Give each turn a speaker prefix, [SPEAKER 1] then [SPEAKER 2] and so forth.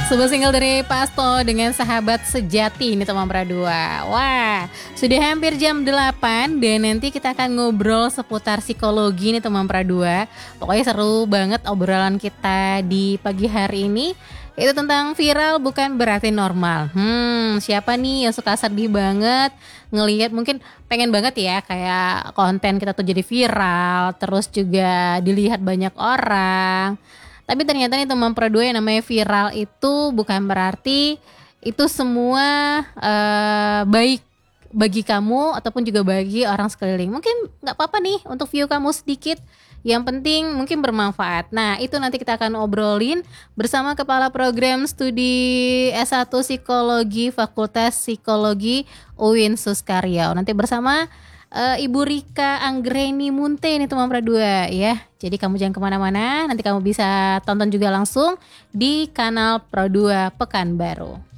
[SPEAKER 1] Sebuah single dari Pasto dengan Sahabat Sejati ini teman Pradua. Wah, sudah hampir jam 8 dan nanti kita akan ngobrol seputar psikologi nih teman Pradua. Pokoknya seru banget obrolan kita di pagi hari ini. Itu tentang viral bukan berarti normal. Siapa nih yang suka sedih banget ngelihat, mungkin pengen banget ya kayak konten kita tuh jadi viral, terus juga dilihat banyak orang. Tapi ternyata nih teman Pradua, yang namanya viral itu bukan berarti itu semua baik bagi kamu ataupun juga bagi orang sekeliling. Mungkin nggak apa-apa nih untuk view kamu sedikit, yang penting mungkin bermanfaat. Nah itu nanti kita akan obrolin bersama Kepala Program Studi S1 Psikologi Fakultas Psikologi UIN Suskaryau. Nanti bersama Ibu Rika Anggreni Munte ini teman Pradua ya. Jadi kamu jangan kemana-mana, nanti kamu bisa tonton juga langsung di kanal Pro2 Pekanbaru.